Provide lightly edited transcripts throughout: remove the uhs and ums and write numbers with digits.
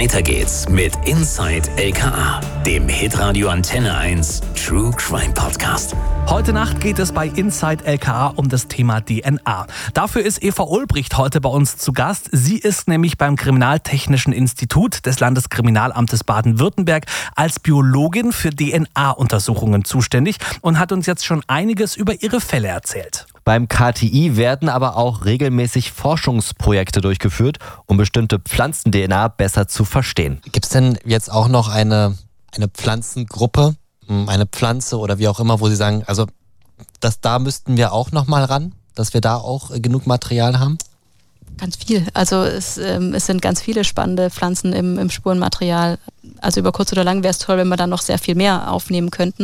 Weiter geht's mit Inside LKA, dem Hitradio Antenne 1 True Crime Podcast. Heute Nacht geht es bei Inside LKA um das Thema DNA. Dafür ist Eva Ulbricht heute bei uns zu Gast. Sie ist nämlich beim Kriminaltechnischen Institut des Landeskriminalamtes Baden-Württemberg als Biologin für DNA-Untersuchungen zuständig und hat uns jetzt schon einiges über ihre Fälle erzählt. Beim KTI werden aber auch regelmäßig Forschungsprojekte durchgeführt, um bestimmte Pflanzen-DNA besser zu verstehen. Gibt es denn jetzt auch noch eine Pflanzengruppe, eine Pflanze oder wie auch immer, wo Sie sagen, also da müssten wir auch noch mal ran, dass wir da auch genug Material haben? Ganz viel. Also es sind ganz viele spannende Pflanzen im Spurenmaterial. Also über kurz oder lang wäre es toll, wenn wir da noch sehr viel mehr aufnehmen könnten.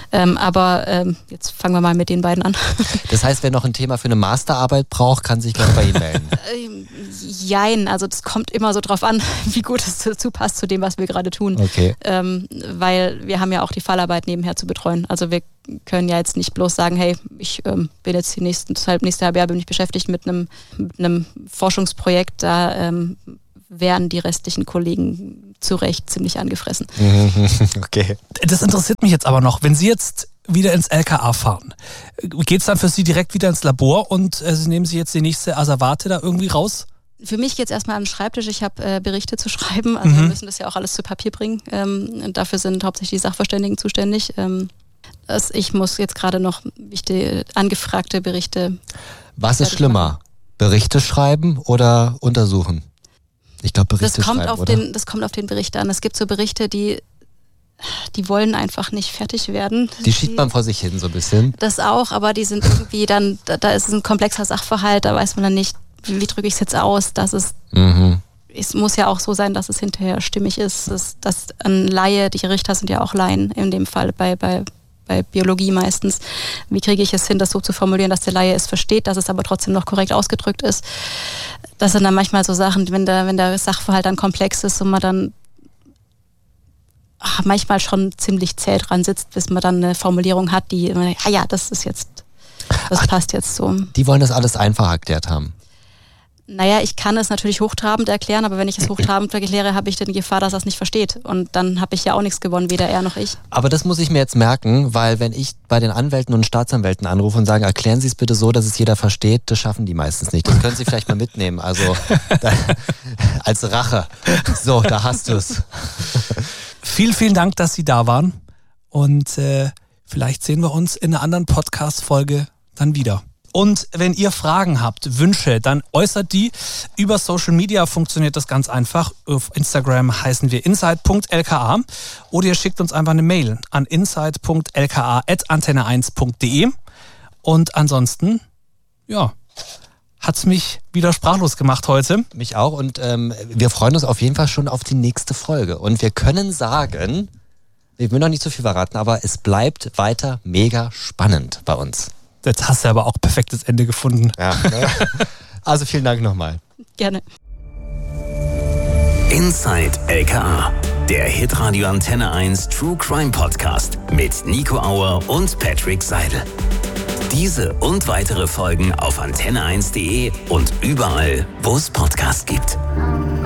Aber jetzt fangen wir mal mit den beiden an. Das heißt, wer noch ein Thema für eine Masterarbeit braucht, kann sich gleich bei Ihnen melden. Jein, also das kommt immer so drauf an, wie gut es dazu passt zu dem, was wir gerade tun. Okay. Weil wir haben ja auch die Fallarbeit nebenher zu betreuen. Also wir können ja jetzt nicht bloß sagen, hey, ich bin jetzt nächste halbe Jahr bin ich beschäftigt mit einem Forschungsprojekt, da werden die restlichen Kollegen zu Recht ziemlich angefressen. Okay. Das interessiert mich jetzt aber noch. Wenn Sie jetzt wieder ins LKA fahren, geht es dann für Sie direkt wieder ins Labor und Sie nehmen sich jetzt die nächste Asservate da irgendwie raus? Für mich geht es erstmal an den Schreibtisch. Ich habe Berichte zu schreiben. Also wir müssen das ja auch alles zu Papier bringen. Dafür sind hauptsächlich die Sachverständigen zuständig. Ich muss jetzt gerade noch angefragte Berichte. Was ist schlimmer? Berichte schreiben oder untersuchen? Ich glaube, Berichte schreiben, das kommt auf den Bericht an. Es gibt so Berichte, die wollen einfach nicht fertig werden. Die schiebt man vor sich hin so ein bisschen. Das auch, aber die sind irgendwie dann, da ist es ein komplexer Sachverhalt, da weiß man dann nicht, wie drücke ich es jetzt aus, dass es... Es muss ja auch so sein, dass es hinterher stimmig ist, dass ein Laie, die Richter sind ja auch Laien in dem Fall bei Biologie meistens. Wie kriege ich es hin, das so zu formulieren, dass der Laie es versteht, dass es aber trotzdem noch korrekt ausgedrückt ist? Das sind dann manchmal so Sachen, wenn der Sachverhalt dann komplex ist und man dann manchmal schon ziemlich zäh dran sitzt, bis man dann eine Formulierung hat, die, das passt jetzt so. Die wollen das alles einfach erklärt haben. Naja, ich kann es natürlich hochtrabend erklären, aber wenn ich es hochtrabend erkläre, habe ich dann die Gefahr, dass er es nicht versteht. Und dann habe ich ja auch nichts gewonnen, weder er noch ich. Aber das muss ich mir jetzt merken, weil wenn ich bei den Anwälten und Staatsanwälten anrufe und sage, erklären Sie es bitte so, dass es jeder versteht, das schaffen die meistens nicht. Das können Sie vielleicht mal mitnehmen, also als Rache. So, da hast du es. Vielen Dank, dass Sie da waren. Und vielleicht sehen wir uns in einer anderen Podcast-Folge dann wieder. Und wenn ihr Fragen habt, Wünsche, dann äußert die. Über Social Media funktioniert das ganz einfach. Auf Instagram heißen wir inside.lka oder ihr schickt uns einfach eine Mail an inside.lka@antenne1.de. Und ansonsten, hat es mich wieder sprachlos gemacht heute. Mich auch und wir freuen uns auf jeden Fall schon auf die nächste Folge. Und wir können sagen, ich will noch nicht zu viel verraten, aber es bleibt weiter mega spannend bei uns. Jetzt hast du aber auch perfektes Ende gefunden. Ja. Also vielen Dank nochmal. Gerne. Inside LKA, der Hitradio Antenne 1 True Crime Podcast mit Nico Auer und Patrick Seidel. Diese und weitere Folgen auf antenne1.de und überall, wo es Podcasts gibt.